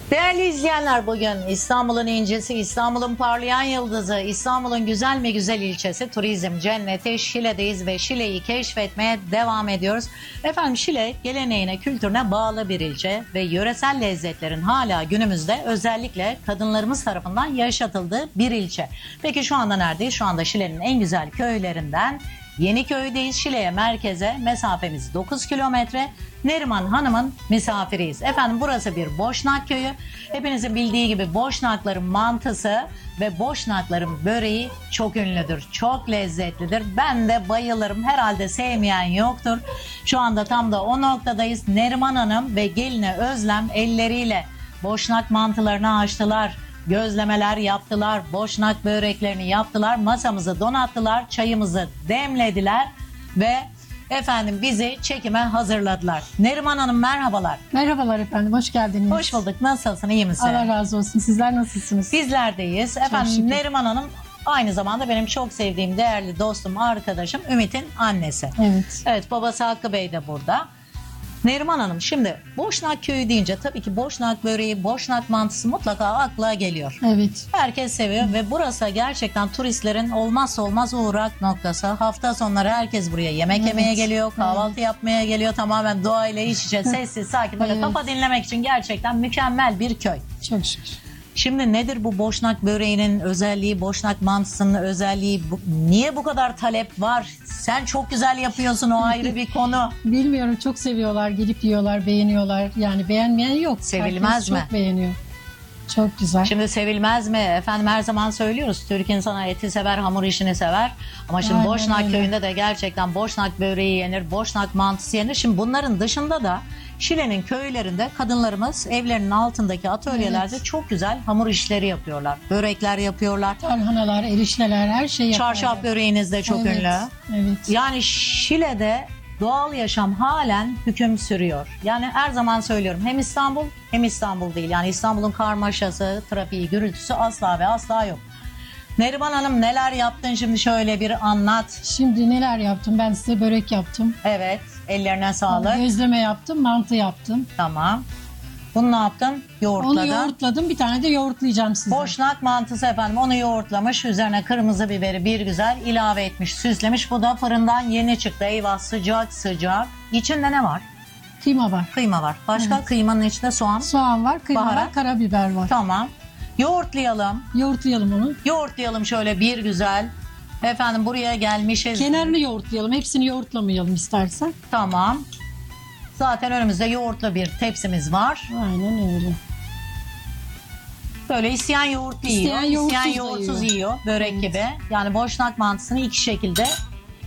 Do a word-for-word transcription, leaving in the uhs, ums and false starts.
Değerli izleyenler, bugün İstanbul'un incisi, İstanbul'un parlayan yıldızı, İstanbul'un güzel mi güzel ilçesi, turizm cenneti Şile'deyiz ve Şile'yi keşfetmeye devam ediyoruz. Efendim, Şile geleneğine, kültürüne bağlı bir ilçe ve yöresel lezzetlerin hala günümüzde özellikle kadınlarımız tarafından yaşatıldığı bir ilçe. Peki şu anda neredeyiz? Şu anda Şile'nin en güzel köylerinden Yeniköy'deyiz. Şile'ye, merkeze mesafemiz dokuz kilometre. Neriman Hanım'ın misafiriyiz. Efendim, burası bir Boşnak köyü. Hepinizin bildiği gibi Boşnakların mantısı ve Boşnakların böreği çok ünlüdür. Çok lezzetlidir. Ben de bayılırım. Herhalde sevmeyen yoktur. Şu anda tam da o noktadayız. Neriman Hanım ve geline Özlem elleriyle Boşnak mantılarını açtılar. Gözlemeler yaptılar, Boşnak böreklerini yaptılar, masamızı donattılar, çayımızı demlediler ve efendim bizi çekime hazırladılar. Neriman Hanım, merhabalar. Merhabalar efendim, hoş geldiniz. Hoş bulduk. Nasılsın, iyi misin? Allah razı olsun. Sizler nasılsınız? Bizler deyiz. Efendim, Neriman Hanım aynı zamanda benim çok sevdiğim değerli dostum, arkadaşım Ümit'in annesi. Evet. Evet, babası Hakkı Bey de burada. Neriman Hanım, şimdi Boşnak köyü deyince tabii ki Boşnak böreği, Boşnak mantısı mutlaka akla geliyor. Evet. Herkes seviyor ve burası gerçekten turistlerin olmazsa olmaz uğrak noktası. Hafta sonları herkes buraya yemek Evet. yemeye geliyor, kahvaltı Evet. yapmaya geliyor. Tamamen doğayla iç içe, sessiz, sakin, böyle Evet. kafa dinlemek için gerçekten mükemmel bir köy. Çok şükür. Şimdi nedir bu Boşnak böreğinin özelliği, Boşnak mantısının özelliği? Bu, niye bu kadar talep var? Sen çok güzel yapıyorsun, o ayrı bir konu. Bilmiyorum, çok seviyorlar, gelip yiyorlar, beğeniyorlar. Yani beğenmeyen yok. Sevilmez Herkes mi? Çok beğeniyor. Çok güzel. Şimdi sevilmez mi? Efendim, her zaman söylüyoruz. Türk insanı eti sever, hamur işini sever. Ama şimdi Aynen Boşnak öyle. köyünde de gerçekten Boşnak böreği yenir, Boşnak mantısı yenir. Şimdi bunların dışında da Şile'nin köylerinde kadınlarımız evlerinin altındaki atölyelerde Evet. çok güzel hamur işleri yapıyorlar. Börekler yapıyorlar. Tarhanalar, erişteler, her şey yaparlar. Çarşaf böreğiniz de çok Evet, ünlü. Evet. Yani Şile'de doğal yaşam halen hüküm sürüyor. Yani her zaman söylüyorum, hem İstanbul hem İstanbul değil. Yani İstanbul'un karmaşası, trafiği, gürültüsü asla ve asla yok. Neriman Hanım, neler yaptın şimdi, şöyle bir anlat. Şimdi neler yaptım? Ben size börek yaptım. Evet, ellerine sağlık. Gözleme yaptım, mantı yaptım. Tamam. Bunu ne yaptın? Yoğurtladın. Onu yoğurtladım. Bir tane de yoğurtlayacağım size. Boşnak mantısı efendim, onu yoğurtlamış, üzerine kırmızı biberi bir güzel ilave etmiş, süslemiş. Bu da fırından yeni çıktı. Eyvah, sıcak sıcak. İçinde ne var? Kıyma var. Kıyma var. Başka? Evet. Kıymanın içinde soğan. Soğan var, kıyma Baharat. var, karabiber var. Tamam. Yoğurtlayalım. Yoğurtlayalım onu. Yoğurtlayalım şöyle bir güzel. Efendim, buraya gelmişiz. Kenarını yoğurtlayalım. Hepsini yoğurtlamayalım istersen. Tamam. Zaten önümüzde yoğurtlu bir tepsimiz var. Aynen öyle. Böyle isteyen yoğurtlu yiyor, İsteyen isteyen yoğurtsuz da yoğurtsuz yiyor. yiyor. Börek Evet. gibi. Yani Boşnak mantısını iki şekilde